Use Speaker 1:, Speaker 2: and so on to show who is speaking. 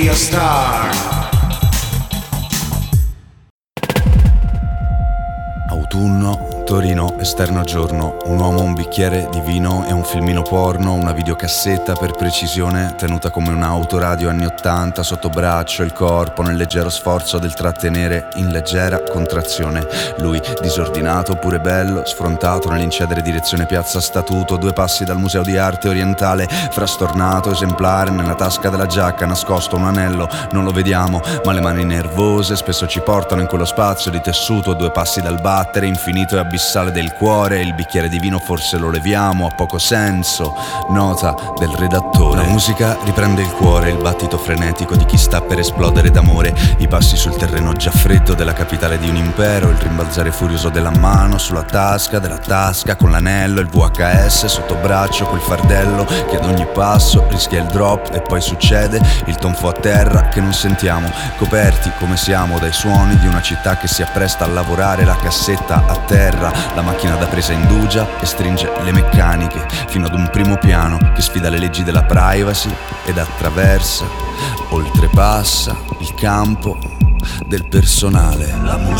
Speaker 1: Star.
Speaker 2: Autunno, Torino, esterno giorno, un uomo, un bicchiere di vino e un filmino porno, una videocassetta per precisione, tenuta come un'autoradio anni 80, sotto braccio, il corpo nel leggero sforzo del trattenere in leggera contrazione. Lui, disordinato, pure bello, sfrontato nell'incedere direzione piazza Statuto, 2 passi dal museo di arte orientale, frastornato, esemplare, nella tasca della giacca, nascosto un anello, non lo vediamo, ma le mani nervose spesso ci portano in quello spazio di tessuto, 2 passi dal battere infinito e abissale del cuore, il bicchiere di vino forse lo leviamo, ha poco senso, nota del redattore. La musica riprende il cuore, il battito frenetico di chi sta per esplodere d'amore, i passi sul terreno già freddo della capitale di un impero, il rimbalzare furioso della mano sulla tasca, della tasca con l'anello, il VHS sotto braccio, quel fardello che ad ogni passo rischia il drop e poi succede il tonfo a terra che non sentiamo, coperti come siamo dai suoni di una città che si appresta a lavorare, la cassetta a terra, la macchina da presa indugia e stringe le meccaniche fino ad un primo piano che sfida le leggi della privacy ed attraversa, oltrepassa il campo del personale. La musica